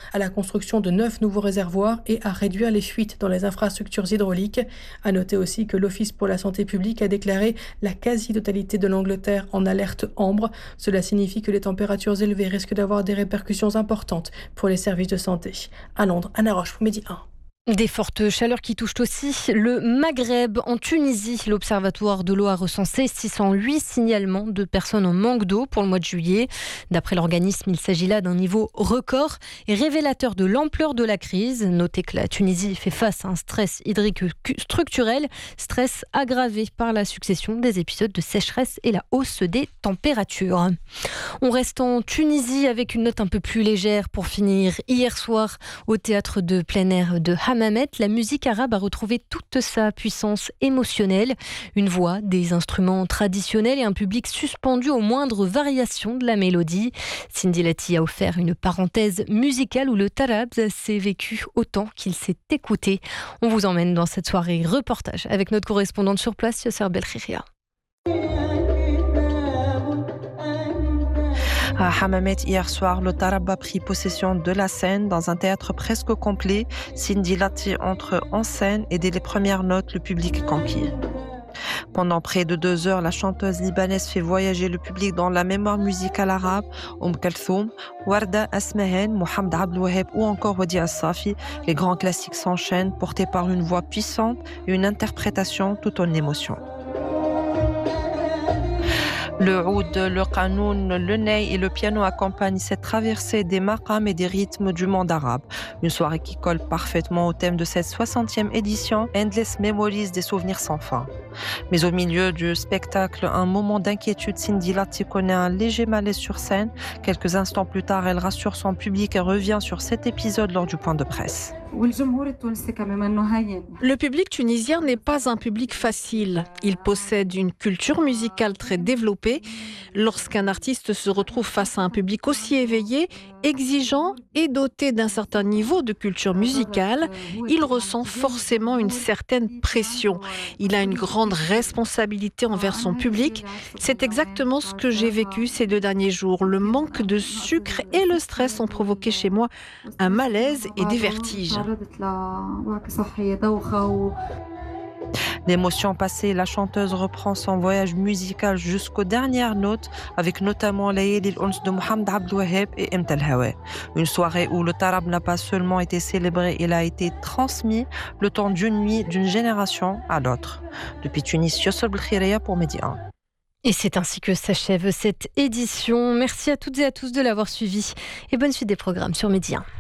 à la construction de 9 nouveaux réservoirs et à réduire les fuites dans les infrastructures hydrauliques. À noter aussi que l'Office pour la santé publique a déclaré la quasi-totalité de l'Angleterre en alerte ambre. Cela signifie que les températures élevées risquent d'avoir des répercussions importantes pour les services de santé. À Londres, Anna Roche pour Midi 1. Des fortes chaleurs qui touchent aussi le Maghreb. En Tunisie, l'Observatoire de l'eau a recensé 608 signalements de personnes en manque d'eau pour le mois de juillet. D'après l'organisme, il s'agit là d'un niveau record et révélateur de l'ampleur de la crise. Notez que la Tunisie fait face à un stress hydrique structurel, stress aggravé par la succession des épisodes de sécheresse et la hausse des températures. On reste en Tunisie avec une note un peu plus légère pour finir. Hier soir, au théâtre de plein air de Hammamet, la musique arabe a retrouvé toute sa puissance émotionnelle. Une voix, des instruments traditionnels et un public suspendu aux moindres variations de la mélodie. Cindy Lati a offert une parenthèse musicale où le tarab s'est vécu autant qu'il s'est écouté. On vous emmène dans cette soirée reportage avec notre correspondante sur place, Yosser Belkhiria. À Hammamet, hier soir, le tarab a pris possession de la scène dans un théâtre presque complet. Cindy Lati entre en scène et dès les premières notes, le public est conquis. Pendant près de 2 heures, la chanteuse libanaise fait voyager le public dans la mémoire musicale arabe. Kalthoum, Warda, Asmahen, Mohamed Abdelwaheb ou encore Wadi As-Safi. Les grands classiques s'enchaînent, portés par une voix puissante et une interprétation tout en émotion. Le oud, le qanoun, le ney et le piano accompagnent cette traversée des maqams et des rythmes du monde arabe. Une soirée qui colle parfaitement au thème de cette 60e édition, Endless Memories, des souvenirs sans fin. Mais au milieu du spectacle, un moment d'inquiétude, Cindy Lati connaît un léger malaise sur scène. Quelques instants plus tard, elle rassure son public et revient sur cet épisode lors du point de presse. Le public tunisien n'est pas un public facile. Il possède une culture musicale très développée. Lorsqu'un artiste se retrouve face à un public aussi éveillé, exigeant et doté d'un certain niveau de culture musicale, il ressent forcément une certaine pression. Il a une grande responsabilité envers son public. C'est exactement ce que j'ai vécu ces 2 derniers jours. Le manque de sucre et le stress ont provoqué chez moi un malaise et des vertiges. L'émotion passée, la chanteuse reprend son voyage musical jusqu'aux dernières notes, avec notamment Layali al-Uns de Mohamed Abdelwaheb et Imta al-Hawa. Une soirée où le tarab n'a pas seulement été célébré, il a été transmis le temps d'une nuit, d'une génération à l'autre. Depuis Tunis, Yosser Belkhiria pour Midi 1. Et c'est ainsi que s'achève cette édition. Merci à toutes et à tous de l'avoir suivi et bonne suite des programmes sur Midi 1.